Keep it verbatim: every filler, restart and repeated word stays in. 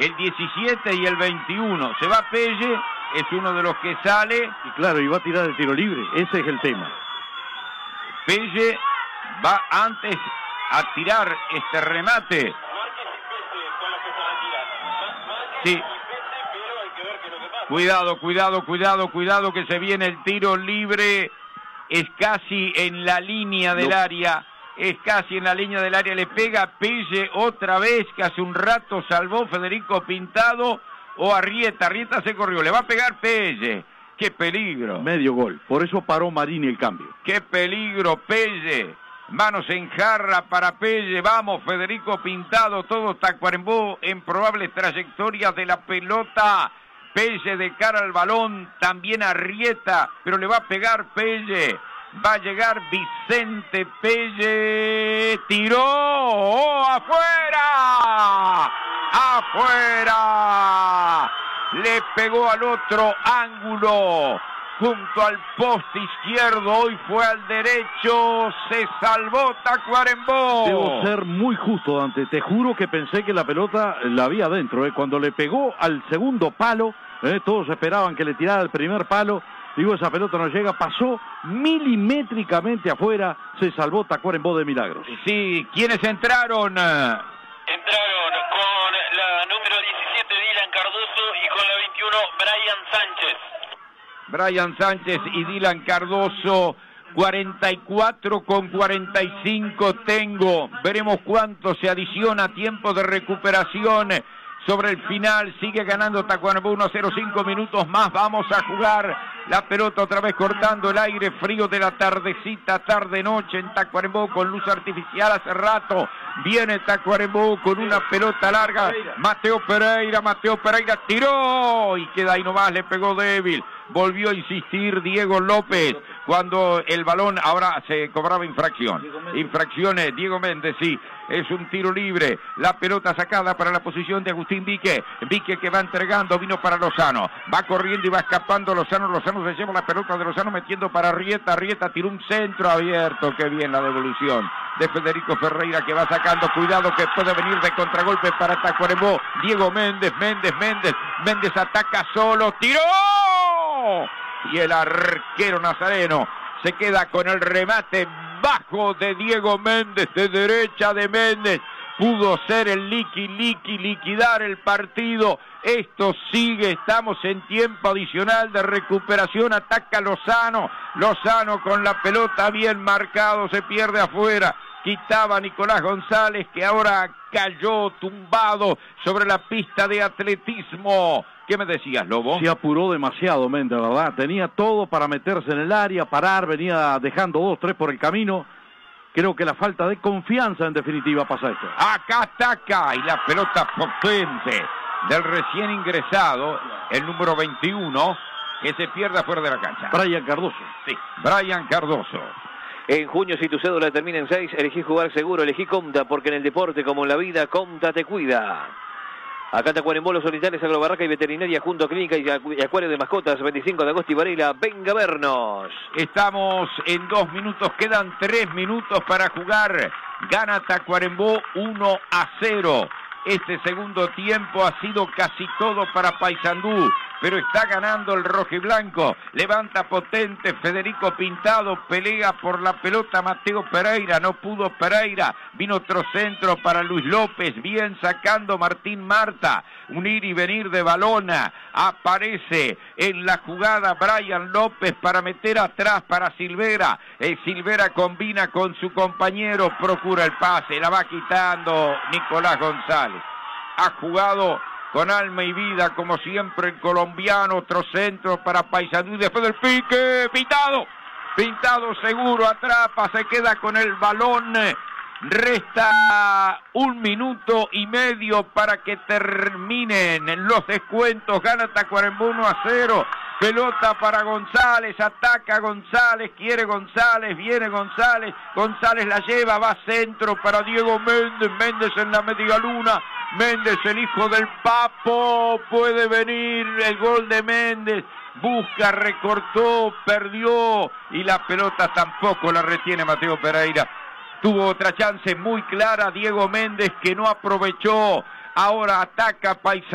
el diecisiete y el veintiuno. Se va Pelle, es uno de los que sale. Y claro, y va a tirar el tiro libre, ese es el tema. Pelle va antes a tirar este remate. Sí. Cuidado, cuidado, cuidado, cuidado que se viene el tiro libre. Es casi en la línea del no. área. Es casi en la línea del área. Le pega Pelle otra vez, que hace un rato salvó Federico Pintado. O Arrieta. Arrieta se corrió. Le va a pegar Pelle. ¡Qué peligro! Medio gol. Por eso paró Marini el cambio. ¡Qué peligro, Pelle! Manos en jarra para Pelle. Vamos, Federico Pintado. Todo Tacuarembó en probables trayectorias de la pelota. Pelle de cara al balón. También Arrieta. Pero le va a pegar Pelle. Va a llegar Vicente Pelle. ¡Tiró! ¡Oh, afuera! ¡Afuera! Le pegó al otro ángulo. Junto al poste izquierdo, hoy fue al derecho, se salvó Tacuarembó. Debo ser muy justo, Dante, te juro que pensé que la pelota la había adentro, ¿eh? Cuando le pegó al segundo palo, ¿eh? Todos esperaban que le tirara el primer palo, digo, esa pelota no llega, pasó milimétricamente afuera, se salvó Tacuarembó de milagros. Sí, ¿quiénes entraron? Entraron con la número diecisiete Dylan Cardoso y con la veintiuno Brian Sánchez. Brian Sánchez y Dylan Cardoso, cuarenta y cuatro con cuarenta y cinco tengo. Veremos cuánto se adiciona, tiempo de recuperación sobre el final. Sigue ganando Tacuarembó uno a cero, cinco minutos más. Vamos a jugar la pelota otra vez cortando el aire frío de la tardecita, tarde-noche en Tacuarembó con luz artificial hace rato. Viene Tacuarembó con una pelota larga. Mateo Pereira, Mateo Pereira tiró y queda ahí nomás, le pegó débil. Volvió a insistir Diego López cuando el balón ahora se cobraba infracción. Infracciones, Diego Méndez, sí. Es un tiro libre. La pelota sacada para la posición de Agustín Vique. Vique que va entregando, vino para Lozano. Va corriendo y va escapando Lozano. Lozano se lleva la pelota de Lozano metiendo para Arrieta. Arrieta tiró un centro abierto. Qué bien la devolución de Federico Ferreira que va sacando. Cuidado que puede venir de contragolpe para Tacuarembó. Diego Méndez, Méndez, Méndez. Méndez ataca solo. ¡Tiró! Y el arquero nazareno se queda con el remate bajo de Diego Méndez, de derecha de Méndez. Pudo ser el liqui, liqui, liquidar el partido. Esto sigue, estamos en tiempo adicional de recuperación. Ataca Lozano. Lozano con la pelota bien marcado, se pierde afuera. Quitaba Nicolás González, que ahora cayó tumbado sobre la pista de atletismo. ¿Qué me decías, Lobo? Se apuró demasiado, Méndez, ¿verdad? Tenía todo para meterse en el área, parar, venía dejando dos, tres por el camino. Creo que la falta de confianza, en definitiva, pasa esto. Acá ataca, y la pelota potente del recién ingresado, el número veintiuno, que se pierde afuera de la cancha. Brian Cardoso. Sí, Brian Cardoso. En junio, si tu cédula termina en seis, elegí jugar seguro, elegí Comta, porque en el deporte como en la vida, Comta te cuida. Acá Tacuarembó, Los Solitarios, Agrobarraca y Veterinaria junto a Clínica y Acuario de Mascotas, veinticinco de agosto y Varela, venga a vernos. Estamos en dos minutos, quedan tres minutos para jugar. Gana Tacuarembó uno a cero. Este segundo tiempo ha sido casi todo para Paysandú, pero está ganando el rojiblanco. Levanta potente Federico Pintado, pelea por la pelota Mateo Pereira, no pudo Pereira. Vino otro centro para Luis López, bien sacando Martín Marta. Un ir y venir de balona. Aparece en la jugada Brian López para meter atrás para Silvera. Eh, Silvera combina con su compañero, procura el pase, la va quitando Nicolás González. Ha jugado con alma y vida, como siempre el colombiano. Otro centro para Paysandú, después del pique, Pintado, Pintado seguro, atrapa, se queda con el balón. Resta un minuto y medio para que terminen los descuentos. Gana Tacuarembó uno a cero. Pelota para González, ataca González, quiere González, viene González, González la lleva, va centro para Diego Méndez, Méndez en la media luna, Méndez el hijo del Papo, puede venir el gol de Méndez, busca, recortó, perdió y la pelota tampoco la retiene Mateo Pereira. Tuvo otra chance muy clara Diego Méndez que no aprovechó, ahora ataca Paysandú.